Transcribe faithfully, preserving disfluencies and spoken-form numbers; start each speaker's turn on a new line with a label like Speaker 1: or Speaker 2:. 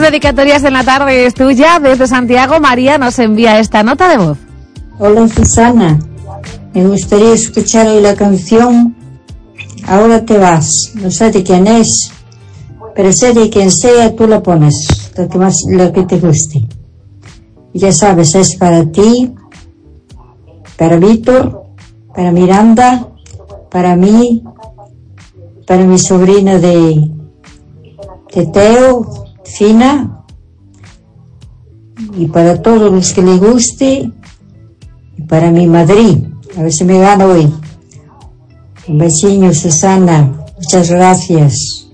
Speaker 1: dedicatorias en la tarde es tuya. Desde Santiago, María nos envía esta nota de voz.
Speaker 2: Hola, Susana. Me gustaría escuchar hoy la canción Ahora te vas. No sé de quién es, pero sé de quien sea, tú la pones, lo que más, lo que te guste. Y ya sabes, es para ti, para Víctor, para Miranda, para mí, para mi sobrina de, de Teo, Fina, y para todos los que le guste, y para mi Madrid. A ver si me gano hoy. Un besillo, Susana. Muchas gracias.